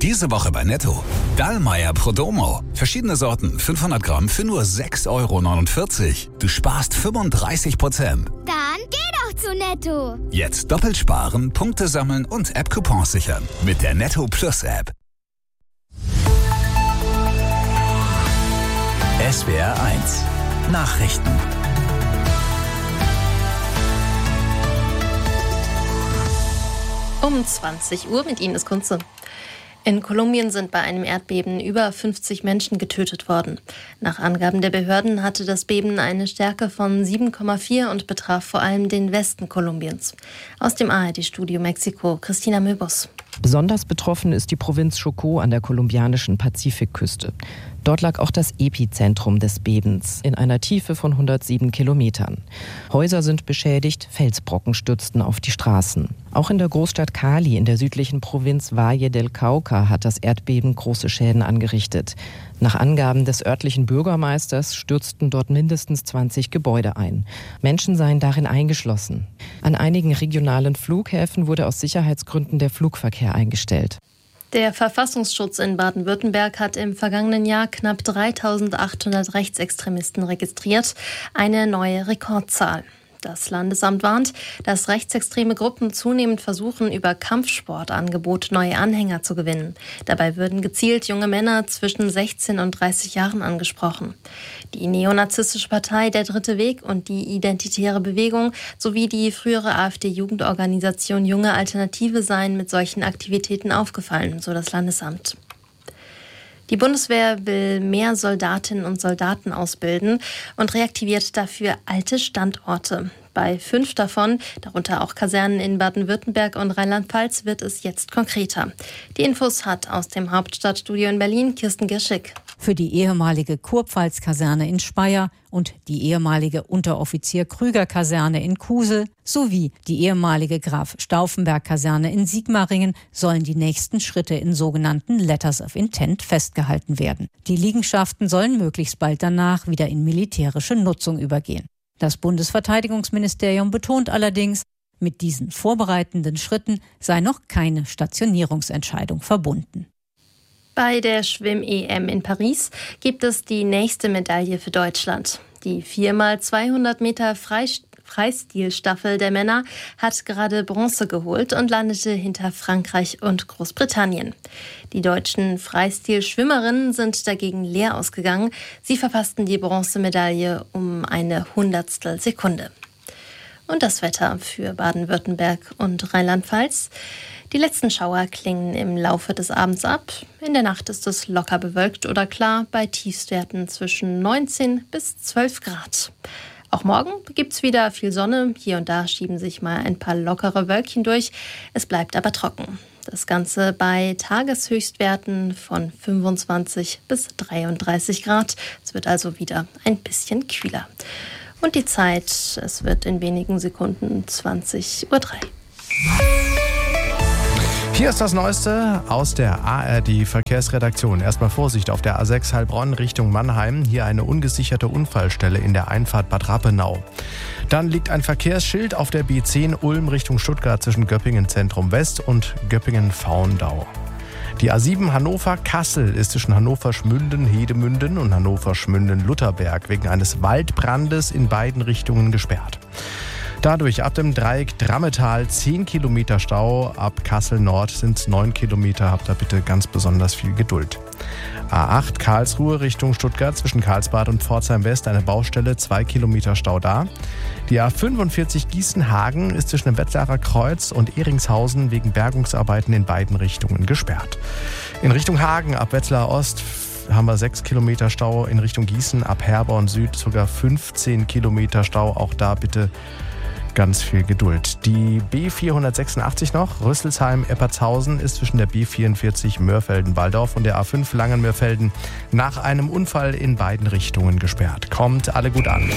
Diese Woche bei Netto. Dallmayr Prodomo. Verschiedene Sorten, 500 Gramm für nur 6,49 €. Du sparst 35%. Dann geh doch zu Netto. Jetzt doppelt sparen, Punkte sammeln und App-Coupons sichern. Mit der Netto Plus App. SWR 1 Nachrichten. Um 20 Uhr mit Ihnen ist Kunze. In Kolumbien sind bei einem Erdbeben über 50 Menschen getötet worden. Nach Angaben der Behörden hatte das Beben eine Stärke von 7,4 und betraf vor allem den Westen Kolumbiens. Aus dem ARD-Studio Mexiko, Christina Möbus. Besonders betroffen ist die Provinz Chocó an der kolumbianischen Pazifikküste. Dort lag auch das Epizentrum des Bebens in einer Tiefe von 107 Kilometern. Häuser sind beschädigt, Felsbrocken stürzten auf die Straßen. Auch in der Großstadt Cali in der südlichen Provinz Valle del Cauca hat das Erdbeben große Schäden angerichtet. Nach Angaben des örtlichen Bürgermeisters stürzten dort mindestens 20 Gebäude ein. Menschen seien darin eingeschlossen. An einigen regionalen Flughäfen wurde aus Sicherheitsgründen der Flugverkehr eingestellt. Der Verfassungsschutz in Baden-Württemberg hat im vergangenen Jahr knapp 3.800 Rechtsextremisten registriert, eine neue Rekordzahl. Das Landesamt warnt, dass rechtsextreme Gruppen zunehmend versuchen, über Kampfsportangebote neue Anhänger zu gewinnen. Dabei würden gezielt junge Männer zwischen 16 und 30 Jahren angesprochen. Die neonazistische Partei Der Dritte Weg und die Identitäre Bewegung sowie die frühere AfD-Jugendorganisation Junge Alternative seien mit solchen Aktivitäten aufgefallen, so das Landesamt. Die Bundeswehr will mehr Soldatinnen und Soldaten ausbilden und reaktiviert dafür alte Standorte. Bei 5 davon, darunter auch Kasernen in Baden-Württemberg und Rheinland-Pfalz, wird es jetzt konkreter. Die Infos hat aus dem Hauptstadtstudio in Berlin Kirsten Girschick. Für die ehemalige Kurpfalz-Kaserne in Speyer und die ehemalige Unteroffizier-Krüger-Kaserne in Kusel sowie die ehemalige Graf-Stauffenberg-Kaserne in Sigmaringen sollen die nächsten Schritte in sogenannten Letters of Intent festgehalten werden. Die Liegenschaften sollen möglichst bald danach wieder in militärische Nutzung übergehen. Das Bundesverteidigungsministerium betont allerdings, mit diesen vorbereitenden Schritten sei noch keine Stationierungsentscheidung verbunden. Bei der Schwimm-EM in Paris gibt es die nächste Medaille für Deutschland. Die 4x200 Meter Freistilstaffel der Männer hat gerade Bronze geholt und landete hinter Frankreich und Großbritannien. Die deutschen Freistilschwimmerinnen sind dagegen leer ausgegangen. Sie verpassten die Bronzemedaille um eine Hundertstel Sekunde. Und das Wetter für Baden-Württemberg und Rheinland-Pfalz. Die letzten Schauer klingen im Laufe des Abends ab. In der Nacht ist es locker bewölkt oder klar bei Tiefstwerten zwischen 19 bis 12 Grad. Auch morgen gibt es wieder viel Sonne. Hier und da schieben sich mal ein paar lockere Wölkchen durch. Es bleibt aber trocken. Das Ganze bei Tageshöchstwerten von 25 bis 33 Grad. Es wird also wieder ein bisschen kühler. Und die Zeit, es wird in wenigen Sekunden 20:03 Uhr. Hier ist das Neueste aus der ARD-Verkehrsredaktion. Erstmal Vorsicht auf der A6 Heilbronn Richtung Mannheim. Hier eine ungesicherte Unfallstelle in der Einfahrt Bad Rappenau. Dann liegt ein Verkehrsschild auf der B10 Ulm Richtung Stuttgart zwischen Göppingen Zentrum West und Göppingen-Faundau. Die A7 Hannover-Kassel ist zwischen Hannover-Schmünden-Hedemünden und Hannover-Schmünden-Lutherberg wegen eines Waldbrandes in beiden Richtungen gesperrt. Dadurch ab dem Dreieck Drammetal 10 Kilometer Stau, ab Kassel Nord sind es 9 Kilometer, habt da bitte ganz besonders viel Geduld. A8 Karlsruhe Richtung Stuttgart zwischen Karlsbad und Pforzheim West eine Baustelle, 2 Kilometer Stau da. Die A45 Gießen-Hagen ist zwischen dem Wetzlarer Kreuz und Ehringshausen wegen Bergungsarbeiten in beiden Richtungen gesperrt. In Richtung Hagen ab Wetzlar Ost haben wir 6 Kilometer Stau, in Richtung Gießen ab Herborn Süd sogar 15 Kilometer Stau, auch da bitte ganz viel Geduld. Die B486 noch, Rüsselsheim-Eppertshausen ist zwischen der B44 Mörfelden-Walldorf und der A5 Langen-Mörfelden nach einem Unfall in beiden Richtungen gesperrt. Kommt alle gut an.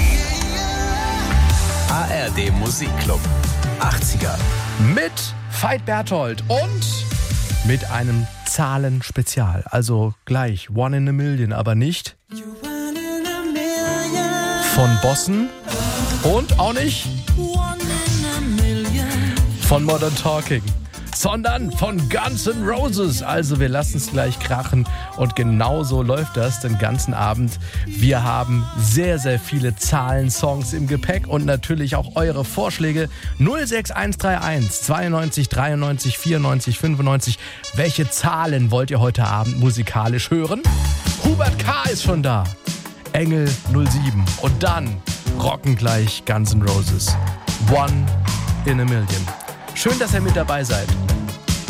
ARD Musikclub 80er. Mit Veit Berthold und mit einem Zahlenspezial. Also gleich One in a Million, aber nicht von Bossen und auch nicht von Modern Talking, sondern von Guns N' Roses. Also wir lassen es gleich krachen und genau so läuft das den ganzen Abend. Wir haben sehr, sehr viele Zahlensongs im Gepäck und natürlich auch eure Vorschläge. 06131 92 93 94 95. Welche Zahlen wollt ihr heute Abend musikalisch hören? Hubert K. ist schon da. Engel 07. Und dann rocken gleich Guns N' Roses. One in a Million. Schön, dass ihr mit dabei seid.